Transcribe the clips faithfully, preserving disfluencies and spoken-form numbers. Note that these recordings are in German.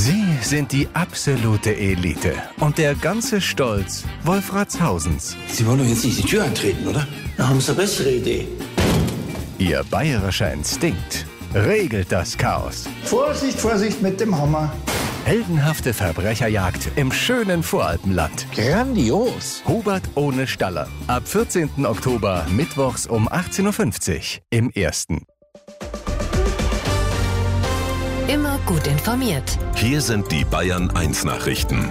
Sie sind die absolute Elite und der ganze Stolz Wolfratshausens. Sie wollen doch jetzt nicht die Tür eintreten, oder? Da haben Sie eine bessere Idee. Ihr bayerischer Instinkt regelt das Chaos. Vorsicht, Vorsicht mit dem Hammer. Heldenhafte Verbrecherjagd im schönen Voralpenland. Grandios. Hubert ohne Staller. Ab vierzehnten Oktober, mittwochs um achtzehn Uhr fünfzig im Ersten. Immer gut informiert. Hier sind die Bayern eins Nachrichten.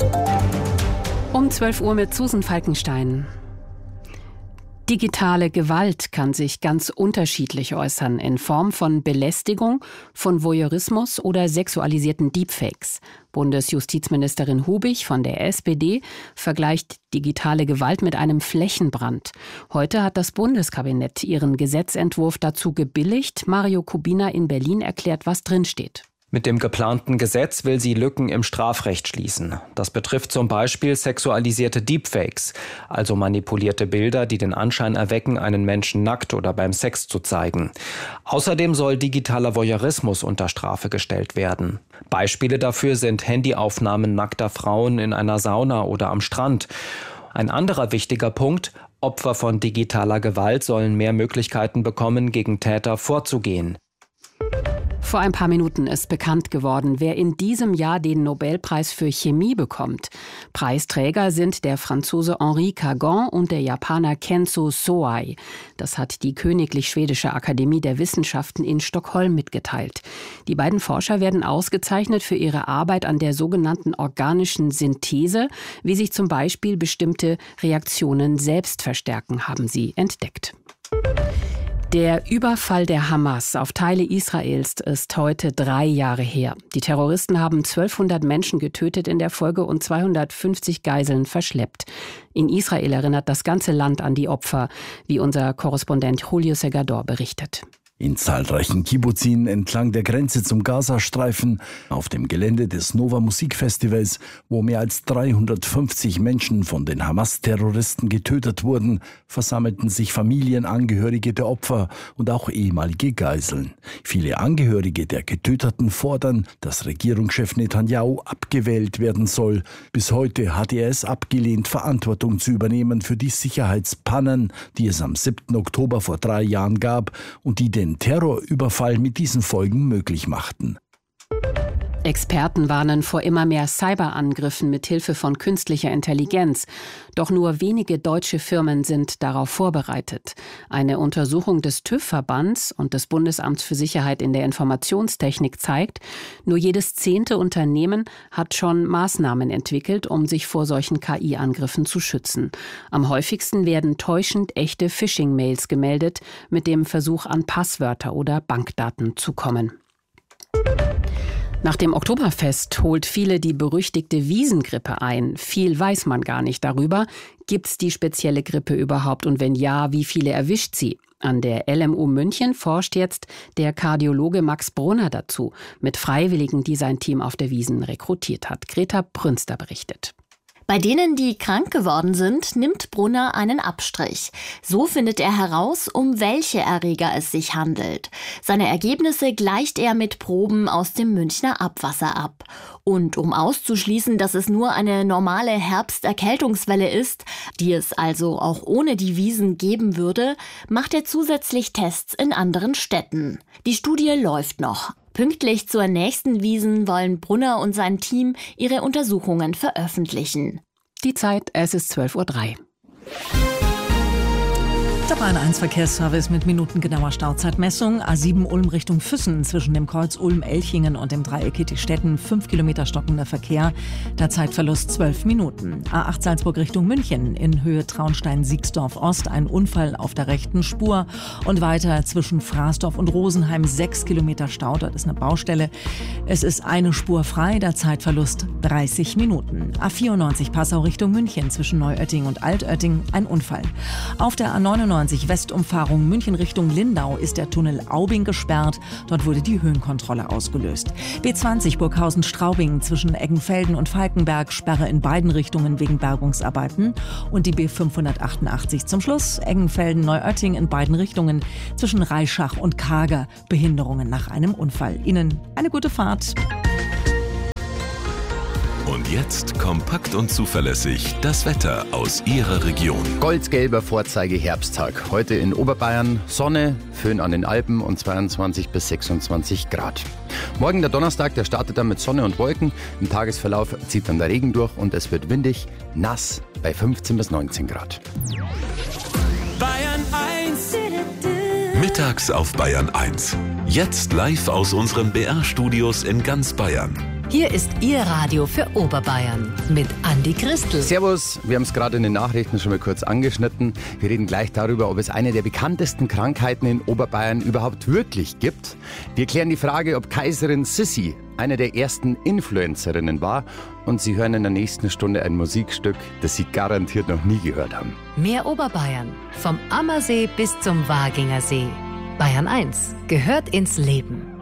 Um zwölf Uhr mit Susan Falkenstein. Digitale Gewalt kann sich ganz unterschiedlich äußern, in Form von Belästigung, von Voyeurismus oder sexualisierten Deepfakes. Bundesjustizministerin Hubig von der S P D vergleicht digitale Gewalt mit einem Flächenbrand. Heute hat das Bundeskabinett ihren Gesetzentwurf dazu gebilligt. Mario Kubina in Berlin erklärt, was drinsteht. Mit dem geplanten Gesetz will sie Lücken im Strafrecht schließen. Das betrifft zum Beispiel sexualisierte Deepfakes, also manipulierte Bilder, die den Anschein erwecken, einen Menschen nackt oder beim Sex zu zeigen. Außerdem soll digitaler Voyeurismus unter Strafe gestellt werden. Beispiele dafür sind Handyaufnahmen nackter Frauen in einer Sauna oder am Strand. Ein anderer wichtiger Punkt: Opfer von digitaler Gewalt sollen mehr Möglichkeiten bekommen, gegen Täter vorzugehen. Vor ein paar Minuten ist bekannt geworden, wer in diesem Jahr den Nobelpreis für Chemie bekommt. Preisträger sind der Franzose Henri Cagon und der Japaner Kenzo Soai. Das hat die Königlich Schwedische Akademie der Wissenschaften in Stockholm mitgeteilt. Die beiden Forscher werden ausgezeichnet für ihre Arbeit an der sogenannten organischen Synthese, wie sich zum Beispiel bestimmte Reaktionen selbst verstärken, haben sie entdeckt. Der Überfall der Hamas auf Teile Israels ist heute drei Jahre her. Die Terroristen haben zwölfhundert Menschen getötet in der Folge und zweihundertfünfzig Geiseln verschleppt. In Israel erinnert das ganze Land an die Opfer, wie unser Korrespondent Julio Segador berichtet. In zahlreichen Kibbuzim entlang der Grenze zum Gazastreifen, auf dem Gelände des Nova Musikfestivals, wo mehr als dreihundertfünfzig Menschen von den Hamas-Terroristen getötet wurden, versammelten sich Familienangehörige der Opfer und auch ehemalige Geiseln. Viele Angehörige der Getöteten fordern, dass Regierungschef Netanyahu abgewählt werden soll. Bis heute hat er es abgelehnt, Verantwortung zu übernehmen für die Sicherheitspannen, die es am siebten Oktober vor drei Jahren gab und die den Terrorüberfall mit diesen Folgen möglich machten. Experten warnen vor immer mehr Cyberangriffen mit Hilfe von künstlicher Intelligenz. Doch nur wenige deutsche Firmen sind darauf vorbereitet. Eine Untersuchung des TÜV-Verbands und des Bundesamts für Sicherheit in der Informationstechnik zeigt, nur jedes zehnte Unternehmen hat schon Maßnahmen entwickelt, um sich vor solchen K I-Angriffen zu schützen. Am häufigsten werden täuschend echte Phishing-Mails gemeldet, mit dem Versuch, an Passwörter oder Bankdaten zu kommen. Nach dem Oktoberfest holt viele die berüchtigte Wiesengrippe ein. Viel weiß man gar nicht darüber. Gibt's die spezielle Grippe überhaupt und wenn ja, wie viele erwischt sie? An der L M U München forscht jetzt der Kardiologe Max Brunner dazu, mit Freiwilligen, die sein Team auf der Wiesn rekrutiert hat. Greta Prünster berichtet. Bei denen, die krank geworden sind, nimmt Brunner einen Abstrich. So findet er heraus, um welche Erreger es sich handelt. Seine Ergebnisse gleicht er mit Proben aus dem Münchner Abwasser ab. Und um auszuschließen, dass es nur eine normale Herbsterkältungswelle ist, die es also auch ohne die Wiesn geben würde, macht er zusätzlich Tests in anderen Städten. Die Studie läuft noch. Pünktlich zur nächsten Wiesn wollen Brunner und sein Team ihre Untersuchungen veröffentlichen. Die Zeit, es ist zwölf Uhr drei. Der Bayern eins Verkehrsservice mit minutengenauer Stauzeitmessung. A sieben Ulm Richtung Füssen zwischen dem Kreuz Ulm-Elchingen und dem Dreieck Ettistetten. fünf Kilometer stockender Verkehr. Der Zeitverlust zwölf Minuten. A acht Salzburg Richtung München in Höhe Traunstein-Siegsdorf Ost. Ein Unfall auf der rechten Spur. Und weiter zwischen Fraßdorf und Rosenheim sechs Kilometer Stau. Dort ist eine Baustelle. Es ist eine Spur frei. Der Zeitverlust dreißig Minuten. A vierundneunzig Passau Richtung München zwischen Neuötting und Altötting. Ein Unfall. Auf der A neunundneunzig Westumfahrung München Richtung Lindau ist der Tunnel Aubing gesperrt. Dort wurde die Höhenkontrolle ausgelöst. B zwanzig Burghausen-Straubing zwischen Eggenfelden und Falkenberg, Sperre in beiden Richtungen wegen Bergungsarbeiten. Und die B fünfhundertachtundachtzig zum Schluss, Eggenfelden-Neuötting in beiden Richtungen zwischen Reischach und Kager, Behinderungen nach einem Unfall. Ihnen eine gute Fahrt. jetzt kompakt und zuverlässig das Wetter aus Ihrer Region. Goldgelber Vorzeige-Herbsttag. Heute in Oberbayern Sonne, Föhn an den Alpen und zweiundzwanzig bis sechsundzwanzig Grad. Morgen der Donnerstag, der startet dann mit Sonne und Wolken. Im Tagesverlauf zieht dann der Regen durch und es wird windig, nass bei fünfzehn bis neunzehn Grad. Bayern eins. Mittags auf Bayern eins. Jetzt live aus unseren B R-Studios in ganz Bayern. Hier ist Ihr Radio für Oberbayern mit Andi Christel. Servus, wir haben es gerade in den Nachrichten schon mal kurz angeschnitten. Wir reden gleich darüber, ob es eine der bekanntesten Krankheiten in Oberbayern überhaupt wirklich gibt. Wir klären die Frage, ob Kaiserin Sissi eine der ersten Influencerinnen war. Und Sie hören in der nächsten Stunde ein Musikstück, das Sie garantiert noch nie gehört haben. Mehr Oberbayern, vom Ammersee bis zum Waginger See. Bayern eins gehört ins Leben.